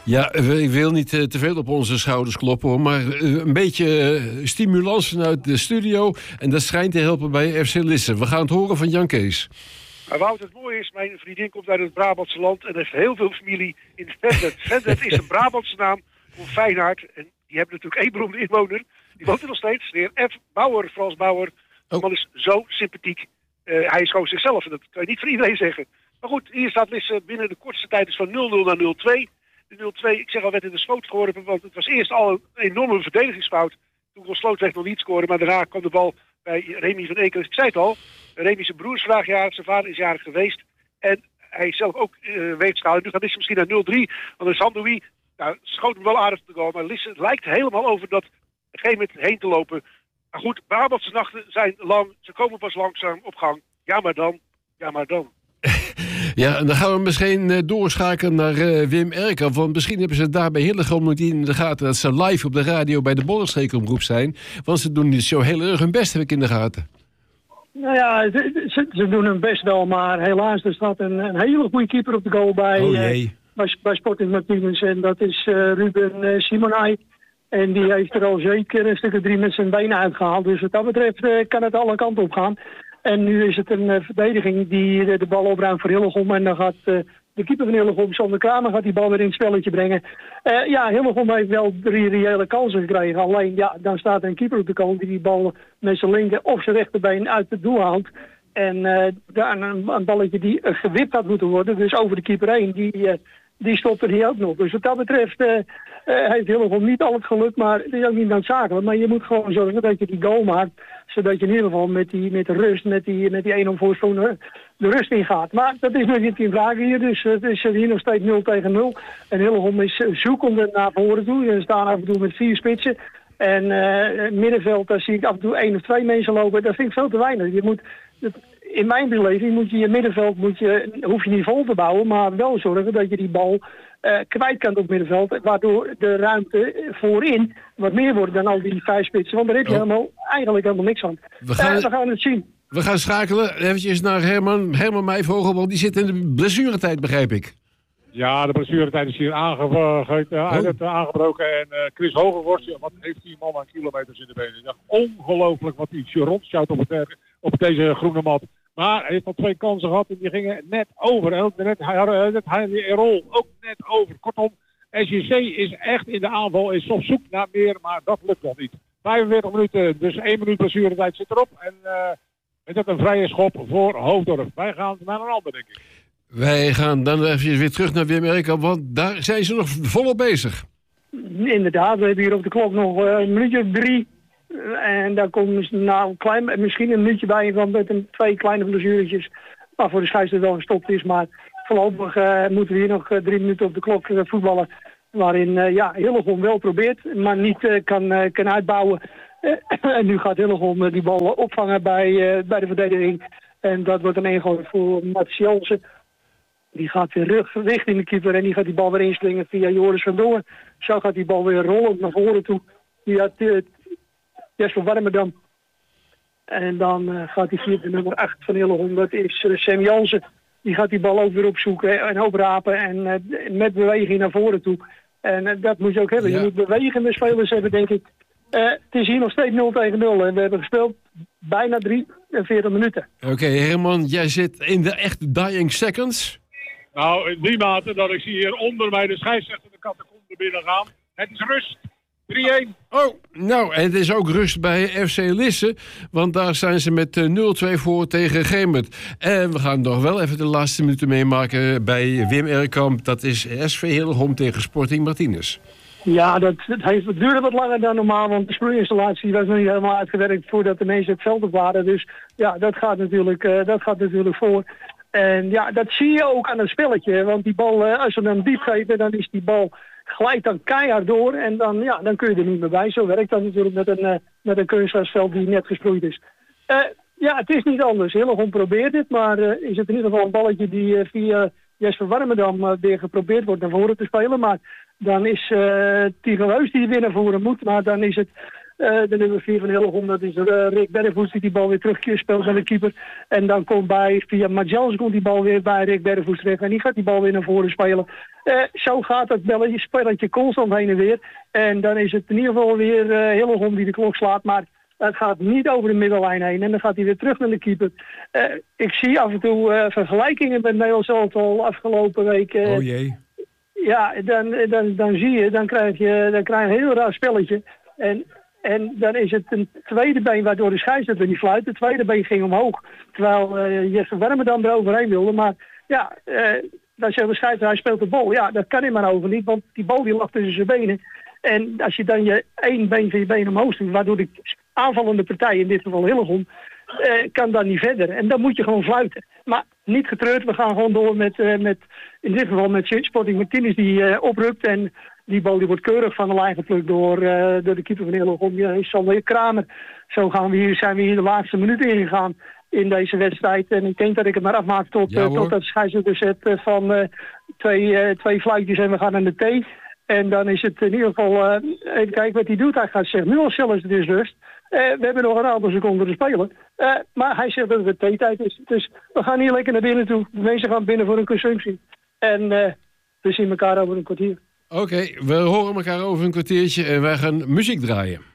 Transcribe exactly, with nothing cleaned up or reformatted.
Ja, ik wil niet uh, te veel op onze schouders kloppen, hoor, maar uh, een beetje uh, stimulans vanuit de studio. En dat schijnt te helpen bij F C Lisse. We gaan het horen van Jan Kees. Maar Wout, het mooie is, mijn vriendin komt uit het Brabantse land en heeft heel veel familie in Vendet. Vendet is een Brabantse naam voor Feyenoord. En die hebben natuurlijk één beroemde inwoner. Die woont er nog steeds, de heer F. Bauer, Frans Bauer. De man is zo sympathiek. Uh, hij is gewoon zichzelf en dat kan je niet voor iedereen zeggen. Maar goed, hier staat Lisse binnen de kortste tijd dus van nul nul naar nul twee. De nul twee, ik zeg al, werd in de sloot geworpen, want het was eerst al een enorme verdedigingsfout. Toen kon Slootweg nog niet scoren, maar daarna kwam de bal bij Remy van Ekelen. Ik zei het al, Remy zijn broer is vandaag jarig, zijn vader is jarig geweest. En hij is zelf ook uh, weegschaal. Nu gaat Lisse misschien naar nul drie, want de Sandoui nou, schoot hem wel aardig op de goal. Maar Lisse lijkt helemaal over dat op een gegeven moment heen te lopen. Maar goed, Brabantse nachten zijn lang, ze komen pas langzaam op gang. Ja, maar dan, ja, maar dan. Ja, en dan gaan we misschien uh, doorschakelen naar uh, Wim Erkamp. Want misschien hebben ze het daar bij Hillegom nog niet in de gaten dat ze live op de radio bij de Bollenstreekomroep zijn. Want ze doen dit zo heel erg hun best, heb ik in de gaten. Nou ja, ze, ze doen hun best wel, maar helaas, er staat een, een hele goede keeper op de goal bij, oh, uh, bij, bij Sporting Martinez. En dat is uh, Ruben uh, Simonai. En die heeft er al zeker een stuk of drie met zijn benen uitgehaald. Dus wat dat betreft uh, kan het alle kanten op gaan. En nu is het een uh, verdediging die uh, de bal opruimt voor Hillegom. En dan gaat uh, de keeper van Hillegom, Sander Kramer, gaat die bal weer in het spelletje brengen. Uh, ja, Hillegom heeft wel drie reële kansen gekregen. Alleen, ja, dan staat er een keeper op de kant die die bal met zijn linker of zijn rechterbeen uit het doel haalt. En uh, daar een, een balletje die uh, gewipt had moeten worden, dus over de keeper heen, die... Uh, Die stopt er hier ook nog. Dus wat dat betreft uh, uh, heeft Hillegom niet al het geluk, maar het is ook niet noodzakelijk. Maar je moet gewoon zorgen dat je die goal maakt, zodat je in ieder geval met die, met de rust, met die, met die één nul voorsprong de rust ingaat. Maar dat is nog niet in vraag hier, dus het is hier nog steeds nul tegen nul. En Hillegom is zoekende naar voren toe. Ze staan af en toe met vier spitsen. En uh, het middenveld, daar zie ik af en toe één of twee mensen lopen. Dat vind ik veel te weinig. Je moet... Het, in mijn beleving moet je je middenveld, moet je, hoef je niet vol te bouwen, maar wel zorgen dat je die bal uh, kwijt kan op het middenveld. Waardoor de ruimte voorin wat meer wordt dan al die vijf spitsen. Want daar heb je oh. helemaal, eigenlijk helemaal niks aan. We gaan, uh, we gaan het zien. We gaan schakelen eventjes naar Herman, Herman Meijvogel, want die zit in de blessuretijd, begrijp ik. Ja, de blessuretijd is hier aange- uh, oh. aangebroken. En uh, Chris Hogevorst, wat heeft die man aan kilometers in de benen? Ik dacht, ongelooflijk wat hij rondschout op, het, op deze groene mat. Maar hij heeft al twee kansen gehad en die gingen net over. En net, hij, net, hij die rol ook net over. Kortom, S J C is echt in de aanval, is op zoek naar meer, maar dat lukt nog niet. vijfenveertig minuten, dus één minuut blessuretijd zit erop. En uh, is dat een vrije schop voor Hoofddorp. Wij gaan naar een ander, denk ik. Wij gaan dan even weer terug naar Wim Erkamp, want daar zijn ze nog volop bezig. Inderdaad, we hebben hier op de klok nog uh, een minuutje drie. En daar komt nou klein, misschien een minuutje bij van met een, twee kleine blessuretjes. Waarvoor de scheidsrechter wel gestopt is. Maar voorlopig uh, moeten we hier nog uh, drie minuten op de klok uh, voetballen. Waarin uh, ja, Hillegom wel probeert, maar niet uh, kan, uh, kan uitbouwen. Uh, en nu gaat Hillegom uh, die bal opvangen bij, uh, bij de verdediging. En dat wordt een ingooi voor Mats Jansen. Die gaat weer rug, richting de keeper en die gaat die bal weer inspringen via Joris van Doorn. Zo gaat die bal weer rollen naar voren toe. Die had uh, Jesper Warmerdam. En dan uh, gaat die vierde nummer acht van Hillegom, dat is uh, Sam Jansen. Die gaat die bal ook weer opzoeken en oprapen en uh, met beweging naar voren toe. En uh, dat moet je ook hebben. Ja. Je moet bewegende spelers hebben, denk ik. Uh, het is hier nog steeds nul tegen nul en we hebben gespeeld bijna drieënveertig minuten. Oké, okay, Herman, jij zit in de echt dying seconds. Nou, in die mate dat ik zie hier onder mij de scheidsrechter de catacombe binnen gaan. Het is rust. drie-een. Oh, nou, en het is ook rust bij F C Lisse. Want daar zijn ze met uh, nul twee voor tegen Gemert. En we gaan nog wel even de laatste minuten meemaken bij Wim Erkamp. Dat is S V Hillegom tegen Sporting Martinez. Ja, dat, het, heeft, het duurde wat langer dan normaal, want de sproeiinstallatie was nog niet helemaal uitgewerkt voordat de mensen het veld op waren. Dus ja, dat gaat natuurlijk, uh, dat gaat natuurlijk voor. En ja, dat zie je ook aan het spelletje, want die bal, uh, als ze hem diep geven, dan is die bal glijdt dan keihard door en dan, ja, dan kun je er niet meer bij. Zo werkt dat natuurlijk met een, uh, met een kunstgrasveld die net gesproeid is. Uh, ja, het is niet anders. Hillegom probeert dit, maar uh, is het in ieder geval een balletje die uh, via Jesper Warmerdam uh, weer geprobeerd wordt naar voren te spelen. Maar dan is uh, Tigo Heus die weer naar voren moet, maar dan is het Uh, de nummer vier van Hillegom, dat is uh, Rick Berrevoets die die bal weer terugspeelt naar de keeper. En dan komt bij, via Majals komt die bal weer bij Rick Berrevoets terecht. En die gaat die bal weer naar voren spelen. Uh, zo gaat het belletje, spelletje constant heen en weer. En dan is het in ieder geval weer uh, Hillegom die de klok slaat. Maar het gaat niet over de middellijn heen. En dan gaat hij weer terug naar de keeper. Uh, ik zie af en toe uh, vergelijkingen met Nederlands elftal afgelopen week. Uh, oh jee. Ja, dan, dan, dan zie je, dan krijg je, dan krijg je een heel raar spelletje. En, en dan is het een tweede been waardoor de scheidsrechter niet fluit. Het tweede been ging omhoog. Terwijl uh, Jesse Wermerdam eroverheen wilde. Maar ja, uh, dan zegt de scheidsrechter, hij speelt de bal. Ja, dat kan hij maar over niet, want die bal die lag tussen zijn benen. En als je dan je één been van je been omhoog doet, waardoor de aanvallende partij, in dit geval Hillegom, uh, kan dan niet verder. En dan moet je gewoon fluiten. Maar niet getreurd, we gaan gewoon door met, uh, met in dit geval met Sporting Martinez die uh, oprukt. En die bal die wordt keurig van de lijn geplukt door, uh, door de keeper van Hillegom, uh, Sander Kramer. Zo gaan we hier, zijn we hier de laatste minuten ingegaan in deze wedstrijd. En ik denk dat ik het maar afmaak tot, ja, uh, tot dat scheidsrechter zet uh, van uh, twee, uh, twee fluitjes en we gaan naar de thee. En dan is het in ieder geval, uh, even kijken wat hij doet. Hij gaat zeggen, nu al zelfs het is rust. Uh, we hebben nog een aantal seconden te spelen. Uh, maar hij zegt dat het theetijd is. Dus we gaan hier lekker naar binnen toe. De mensen gaan binnen voor een consumptie. En uh, we zien elkaar over een kwartier. Oké, okay, we horen elkaar over een kwartiertje en wij gaan muziek draaien.